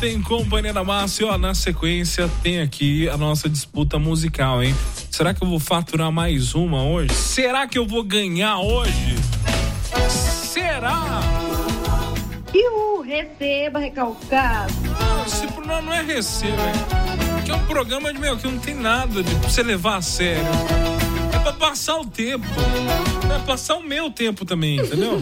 Tem Companhia da Massa e, ó, na sequência tem aqui a nossa disputa musical, hein? Será que eu vou faturar mais uma hoje? Será que eu vou ganhar hoje? Será? Receba, recalcado. Não é receba, hein? Que é um programa que não tem nada de você levar a sério. É pra passar o tempo. É passar o meu tempo também, entendeu?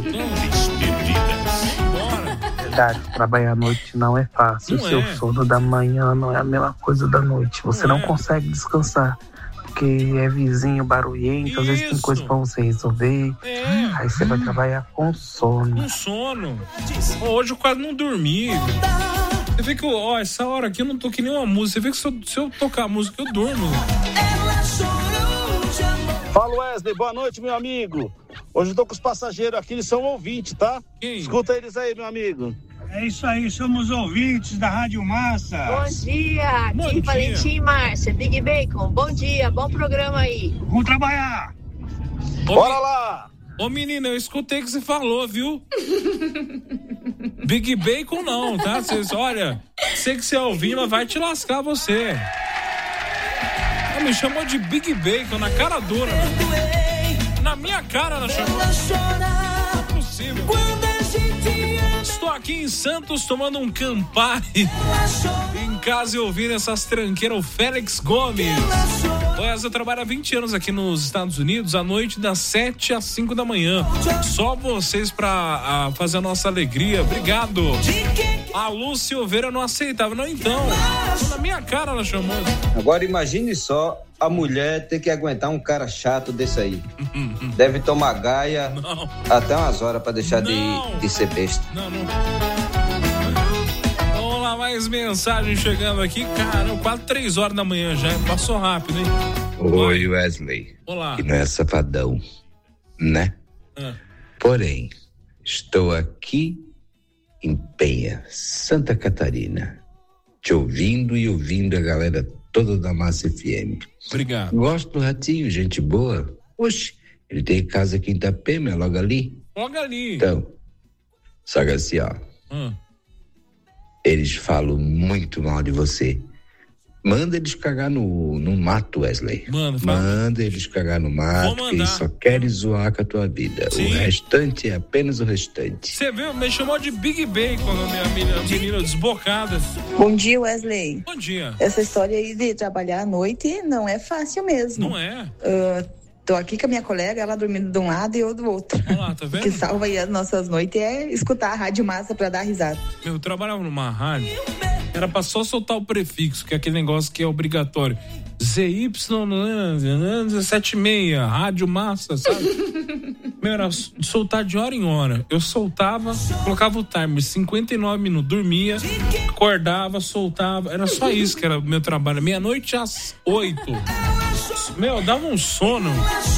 Bora. Verdade, trabalhar à noite não é fácil. O seu sono da manhã não é a mesma coisa da noite. Você não consegue descansar. Porque é vizinho barulhento, às vezes tem coisa pra você resolver. Aí você vai trabalhar com sono. Com sono. Hoje eu quase não dormi. Você vê que, essa hora aqui eu não toquei nenhuma música. Você vê que se eu tocar a música, eu durmo. Fala, Wesley, boa noite, meu amigo. Hoje eu tô com os passageiros aqui, eles são ouvintes, tá? Quem? Escuta eles aí, meu amigo. É isso aí, somos ouvintes da Rádio Massa. Bom dia, aqui Valentim e Márcia, Big Bacon, bom dia, bom programa aí. Vamos trabalhar. Bora lá. Ô menina, eu escutei o que você falou, viu? Big Bacon não, tá? Olha, sei que você é ouvindo, mas vai te lascar você. Ela me chamou de Big Bacon na cara dura. Na minha cara ela chamou. Não é possível. Estou aqui em Santos tomando um Campari em casa e ouvindo essas tranqueiras. O Félix Gomes. Eu trabalho há 20 anos aqui nos Estados Unidos, à noite das 7 às 5 da manhã. Só vocês pra fazer a nossa alegria. Obrigado. A Lu Silveira não aceitava. Não, então. Na minha cara ela chamou. Agora imagine só a mulher ter que aguentar um cara chato desse aí. Deve tomar gaia até umas horas pra deixar de ser besta. Não. Vamos lá, mais mensagem chegando aqui. Cara, quase 3 horas da manhã já. Passou rápido, hein? Oi, Wesley. Olá. Que não é safadão, né? Porém, estou aqui em Penha, Santa Catarina, te ouvindo e ouvindo a galera toda da Massa FM. Obrigado. Gosto do Ratinho, gente boa. Oxe, ele tem casa aqui em Itapema, logo ali. Logo ali. Então, só que assim, ó. Eles falam muito mal de você. Manda eles cagar no mato, Wesley. Manda eles cagar no mato, que eles só querem zoar com a tua vida. Sim. O restante é apenas o restante. Você viu? Me chamou de Big Bacon, a menina desbocada. Bom dia, Wesley. Bom dia. Essa história aí de trabalhar à noite não é fácil mesmo. Não é? Tô aqui com a minha colega, ela dormindo de um lado e eu do outro. Olha lá, tá vendo? O que salva aí as nossas noites é escutar a Rádio Massa pra dar risada. Eu trabalhava numa rádio, era pra só soltar o prefixo, que é aquele negócio que é obrigatório. ZY76, Rádio Massa, sabe? Era soltar de hora em hora. Eu soltava, colocava o timer, 59 minutos, dormia, acordava, soltava. Era só isso que era o meu trabalho. Meia-noite às 8. Dava um sono.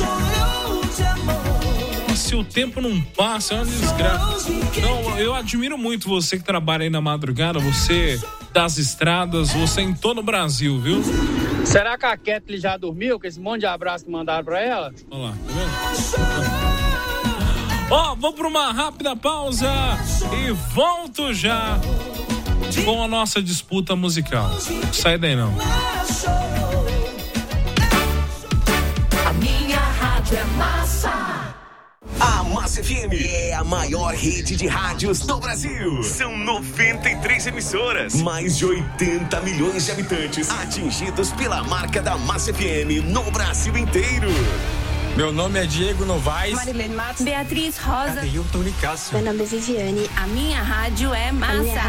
Se o tempo não passa, é uma desgraça. Não, eu admiro muito você que trabalha aí na madrugada, você das estradas, você em todo o Brasil, viu? Será que a Kathleen já dormiu com esse monte de abraço que mandaram pra ela? Olha lá, tá vendo? Vou pra uma rápida pausa e volto já com a nossa disputa musical. Não sai daí não. A minha rádio é Massa. A Massa FM é a maior rede de rádios do Brasil. São 93 emissoras, mais de 80 milhões de habitantes atingidos pela marca da Massa FM no Brasil inteiro. Meu nome é Diego Novaes. Marilene Matos. Beatriz Rosa. Adeilton Nicásio. Meu nome é Viviane. A minha rádio é Massa.